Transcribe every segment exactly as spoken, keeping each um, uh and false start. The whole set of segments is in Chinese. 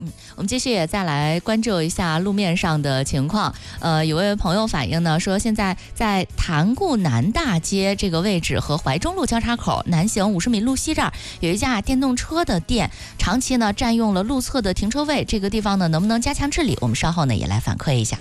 嗯，我们继续也再来关注一下路面上的情况。呃，有位朋友反映呢，说现在在潭固南大街这个位置和怀中路交叉口南行五十米路西这儿有一架电动车的店，长期呢占用了路侧的停车位，这个地方呢能不能加强治理？我们稍后呢也来反馈一下。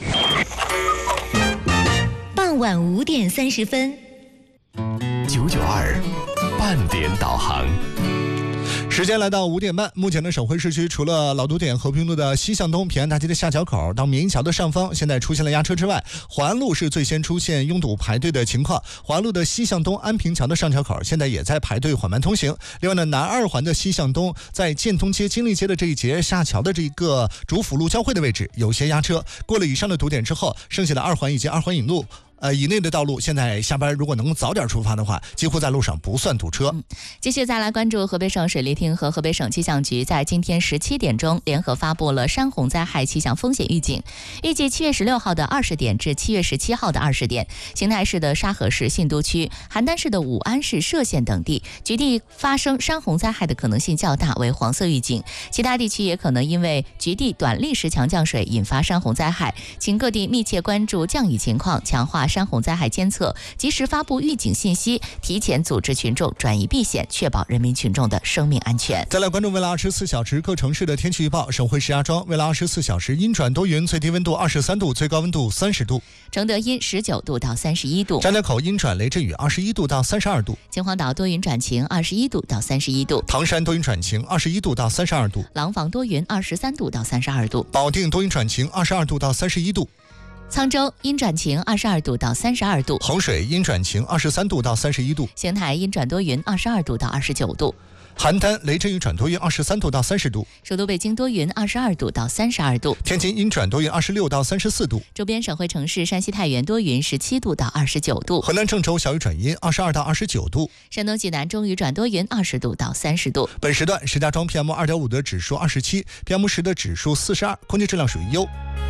傍晚五点三十分， 九九二半点导航。 时间来到五点半，目前的省会市区除了老堵点和平路的西向东平安大街的下桥口到绵阴桥的上方现在出现了压车之外，淮安路是最先出现拥堵排队的情况。淮安路的西向东安平桥的上桥口现在也在排队缓慢通行。另外呢，南二环的西向东在建通街金利街的这一节下桥的这个主辅路交汇的位置有些压车，过了以上的堵点之后，剩下的二环以及二环引路呃，以内的道路，现在下班如果能早点出发的话，几乎在路上不算堵车。 嗯、继续再来关注河北省水利厅和河北省气象局在今天十七点钟联合发布了山洪灾害气象风险预警。预计七月十六号的二十点至七月十七号的二十点，邢台市的沙河市信都区、邯郸市的武安市歙县等地局地发生山洪灾害的可能性较大，为黄色预警。其他地区也可能因为局地短历时强降水引发山洪灾害，请各地密切关注降雨情况，强化山洪灾害监测，及时发布预警信息，提前组织群众转移避险，确保人民群众的生命安全。 再来关注未来二十四小时各城市的天气预报。省会石家庄未来二十四小时阴转多云，最低温度二十三度，最高温度三十度。 承德阴十九度到三十一度。 张家口阴转雷阵雨二十一度到三十二度。 秦皇岛多云转晴二十一度到三十一度。 唐山多云转晴二十一度到三十二度。 廊坊多云二十三度到三十二度。 保定多云转晴二十二度到三十一度。 沧州阴转晴二十二度到三十二度。 衡水阴转晴二十三度到三十一度。 邢台阴转多云二十二度到二十九度。 邯郸雷阵雨转多云二十三度到三十度。 首都北京多云二十二度到三十二度。 天津阴转多云二十六到三十四度。 周边省会城市山西太原多云十七度到二十九度。 河南郑州小雨转阴二十二到二十九度。 山东济南中雨转多云二十度到三十度。 本时段石家庄 P M 二点五 的指数二十七， P M 十 的指数四十二，空气质量属于优。